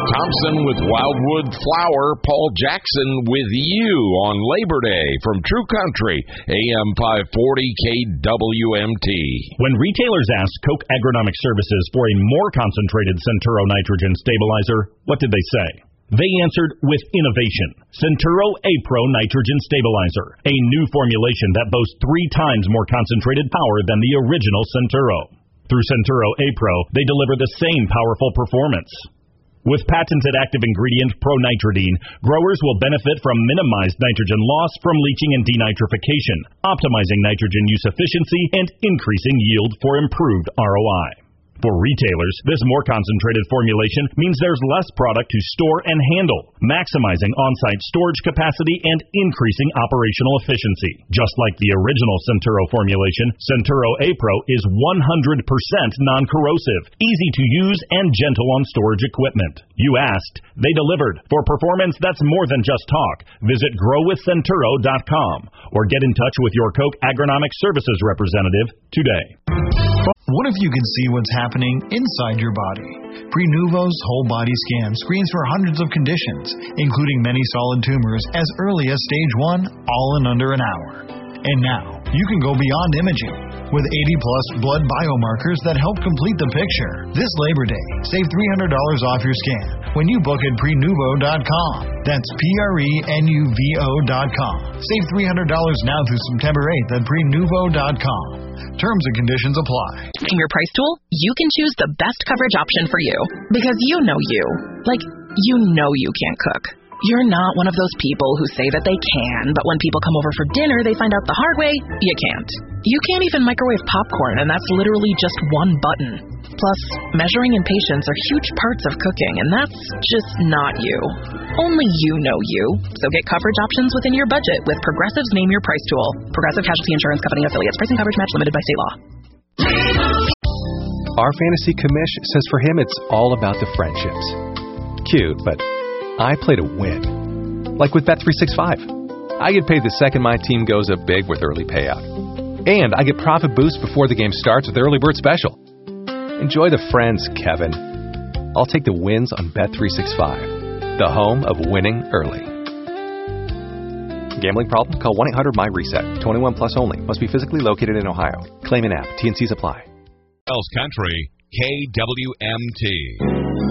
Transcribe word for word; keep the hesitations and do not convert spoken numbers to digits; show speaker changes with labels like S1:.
S1: Thompson with Wildwood Flower, Paul Jackson with you on Labor Day from True Country, A M five forty K W M T.
S2: When retailers asked Koch Agronomic Services for a more concentrated Centuro nitrogen stabilizer, what did they say? They answered with innovation. Centuro A-Pro Nitrogen Stabilizer, a new formulation that boasts three times more concentrated power than the original Centuro. Through Centuro A-Pro, they deliver the same powerful performance. With patented active ingredient pronitridine, growers will benefit from minimized nitrogen loss from leaching and denitrification, optimizing nitrogen use efficiency and increasing yield for improved R O I. For retailers, this more concentrated formulation means there's less product to store and handle, maximizing on-site storage capacity and increasing operational efficiency. Just like the original Centuro formulation, Centuro A-Pro is one hundred percent non-corrosive, easy to use, and gentle on storage equipment. You asked, they delivered. For performance that's more than just talk, visit grow with centuro dot com or get in touch with your Koch Agronomic Services representative today.
S3: What if you could see what's happening inside your body? Prenuvo's whole body scan screens for hundreds of conditions, including many solid tumors as early as stage one, all in under an hour. And now, you can go beyond imaging with eighty plus blood biomarkers that help complete the picture. This Labor Day, save three hundred dollars off your scan when you book at prenuvo dot com. That's P R E N U V O dot com. Save three hundred dollars now through September eighth at prenuvo dot com. Terms and conditions apply.
S4: In your price tool, you can choose the best coverage option for you. Because you know you. Like, you know you can't cook. You're not one of those people who say that they can, but when people come over for dinner, they find out the hard way, you can't. You can't even microwave popcorn, and that's literally just one button. Plus, measuring and patience are huge parts of cooking, and that's just not you. Only you know you. So get coverage options within your budget with Progressive's Name Your Price tool. Progressive Casualty Insurance Company affiliates. Pricing coverage match limited by state law.
S5: Our fantasy commish says for him it's all about the friendships. Cute, but I play to win. Like with Bet three sixty-five. I get paid the second my team goes up big with early payout. And I get profit boost before the game starts with the early bird special. Enjoy the friends, Kevin. I'll take the wins on Bet three sixty-five, the home of winning early. Gambling problem? Call one eight hundred my reset. twenty-one plus only. Must be physically located in Ohio. Claim an app. T and C's apply.
S1: Wells Country, K W M T.